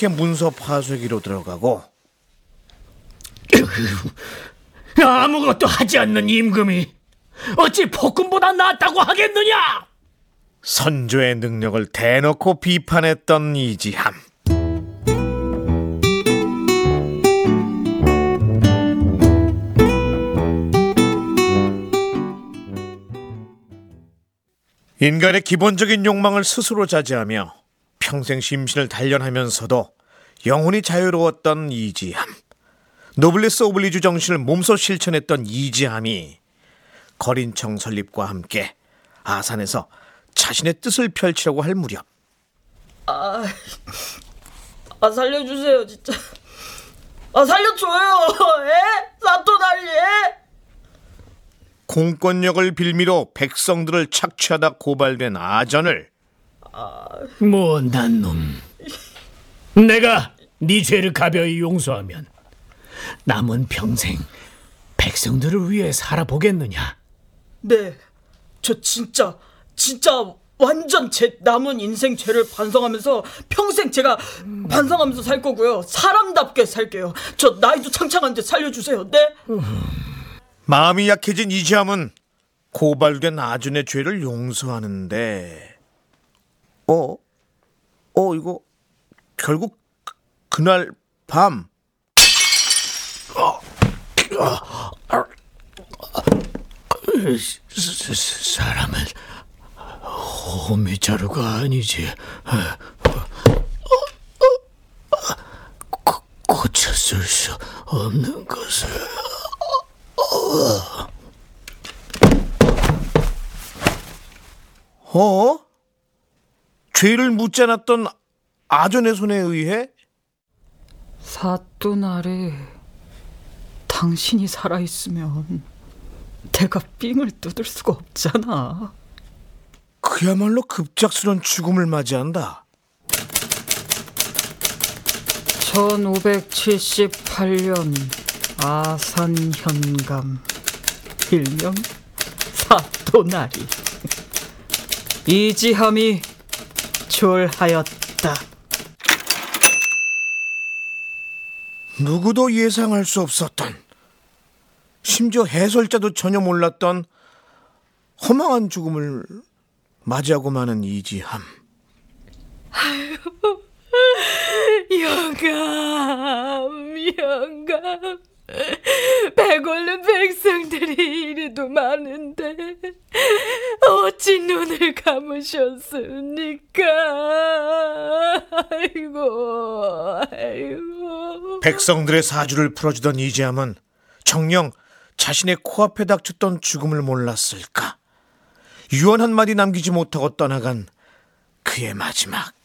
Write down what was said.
그렇게 문서 파쇄기로 들어가고 아무것도 하지 않는 임금이 어찌 폭군보다 낫다고 하겠느냐? 선조의 능력을 대놓고 비판했던 이지함. 인간의 기본적인 욕망을 스스로 자제하며 평생 심신을 단련하면서도 영혼이 자유로웠던 이지함. 노블레스 오블리주 정신을 몸소 실천했던 이지함이 거린청 설립과 함께 아산에서 자신의 뜻을 펼치려고 할 무렵, 살려주세요 진짜. 살려줘요. 사또나리. 공권력을 빌미로 백성들을 착취하다 고발된 아전을 못난 놈, 내가 네 죄를 가벼이 용서하면 남은 평생 백성들을 위해 살아보겠느냐? 네, 저 진짜 완전 제 남은 인생 죄를 반성하면서 평생 제가 반성하면서 살 거고요. 사람답게 살게요. 저 나이도 창창한데 살려주세요. 네? 마음이 약해진 이지함은 고발된 아준의 죄를 용서하는데 이거 결국 그날 밤 사람은 호미자루가 아니지. 고쳤을 수 없는 것을. 죄를 묻지 않았던 아전의 손에 의해? 사또나리, 당신이 살아있으면 내가 삥을 뜯을 수가 없잖아. 그야말로 급작스런 죽음을 맞이한다. 1578년 아산 현감, 일명 사또나리. 이지함이 졸하였다. 누구도 예상할 수 없었던, 심지어 해설자도 전혀 몰랐던 허망한 죽음을 맞이하고 마는 이지함. 영감, 배고른 백성들이 이리도 많은데 어찌 눈을 감으셨습니까? 아이고. 백성들의 사주를 풀어주던 이지함은 정녕 자신의 코앞에 닥쳤던 죽음을 몰랐을까? 유언 한마디 남기지 못하고 떠나간 그의 마지막.